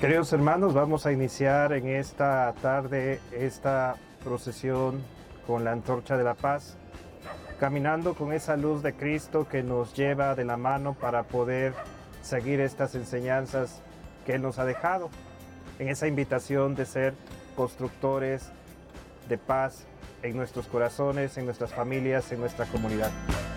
Queridos hermanos, vamos a iniciar en esta tarde esta procesión con la antorcha de la paz, caminando con esa luz de Cristo que nos lleva de la mano para poder seguir estas enseñanzas que Él nos ha dejado, en esa invitación de ser constructores de paz en nuestros corazones, en nuestras familias, en nuestra comunidad.